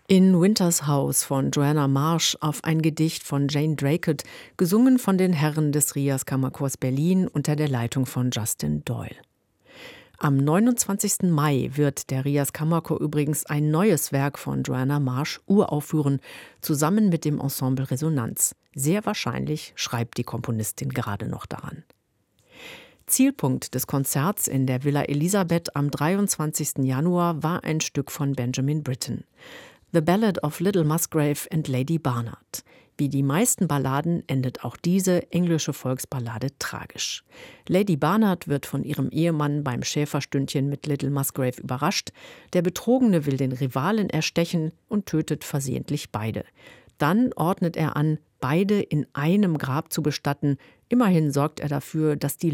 In Winters House von Joanna Marsh auf ein Gedicht von Jane Draycott, gesungen von den Herren des Rias Kammerchors Berlin unter der Leitung von Justin Doyle. Am 29. Mai wird der Rias Kammerchor übrigens ein neues Werk von Joanna Marsh uraufführen, zusammen mit dem Ensemble Resonanz. Sehr wahrscheinlich schreibt die Komponistin gerade noch daran. Zielpunkt des Konzerts in der Villa Elisabeth am 23. Januar war ein Stück von Benjamin Britten. The Ballad of Little Musgrave and Lady Barnard. Wie die meisten Balladen endet auch diese englische Volksballade tragisch. Lady Barnard wird von ihrem Ehemann beim Schäferstündchen mit Little Musgrave überrascht. Der Betrogene will den Rivalen erstechen und tötet versehentlich beide. Dann ordnet er an, beide in einem Grab zu bestatten. Immerhin sorgt er dafür, dass die